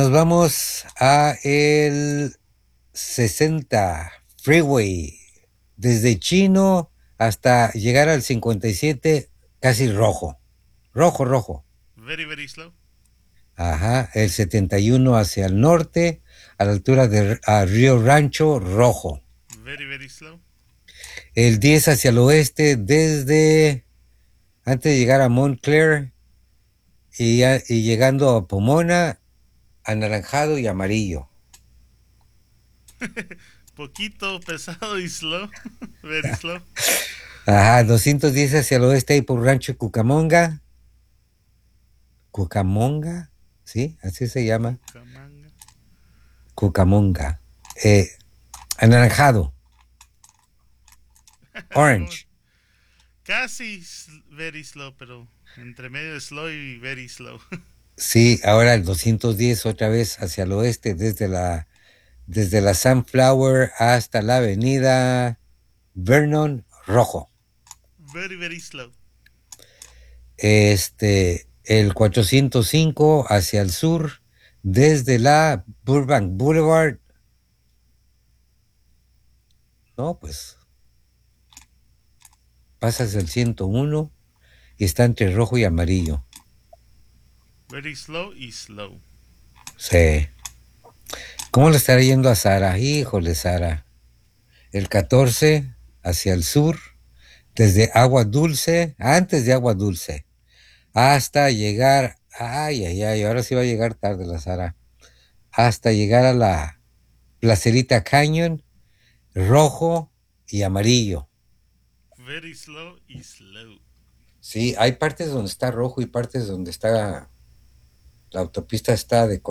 Nos vamos a el 60 Freeway, desde Chino hasta llegar al 57, casi rojo. Rojo, rojo. Very, very slow. Ajá, el 71 hacia el norte, a la altura de Río Rancho, rojo. Very, very slow. El 10 hacia el oeste, desde antes de llegar a Montclair y llegando a Pomona, anaranjado y amarillo. Poquito pesado y slow. Very slow. Ajá, 210 hacia el oeste y por Rancho Cucamonga. Cucamonga, ¿sí? Así se llama. Cucamonga. Cucamonga. Anaranjado. Orange. Casi very slow, pero entre medio de slow y very slow. Sí, ahora el 210 otra vez hacia el oeste, desde la Sunflower hasta la avenida Vernon, rojo. Very, very slow. El 405 hacia el sur, desde la Burbank Boulevard. No, pues pasas el 101 y está entre rojo y amarillo. Very slow y slow. Sí. ¿Cómo le estará yendo a Sara? Híjole, Sara. El 14 hacia el sur, desde Agua Dulce, antes de Agua Dulce, hasta llegar, ay, ay, ay, ahora sí va a llegar tarde la Sara, hasta llegar a la Placerita Canyon, rojo y amarillo. Very slow y slow. Sí, hay partes donde está rojo y partes donde está, la autopista está de